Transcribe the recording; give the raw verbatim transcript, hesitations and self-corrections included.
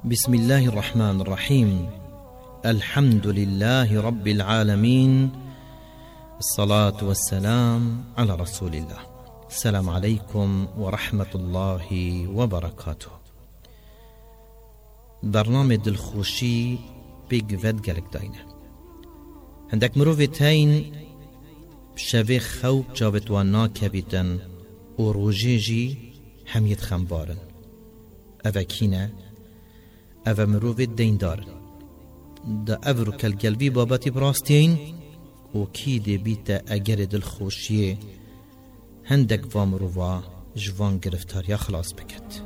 بسم الله الرحمن الرحيم. الحمد لله رب العالمين، الصلاة والسلام على رسول الله. السلام عليكم ورحمة الله وبركاته. برنامج دلخوشی بیگ ود گلک داینه. هندک مروفت هین شوی خوب جاوت وانا کبیدن و روژه جی همیت خمبارن. اوه کینه؟ اوه مروفت دین دارن. دا افرو کل گلوی بابتی براستین و کی دی بیتا اگر دلخوشیه هندک و مروفا جوان گرفتاریا خلاص بکد.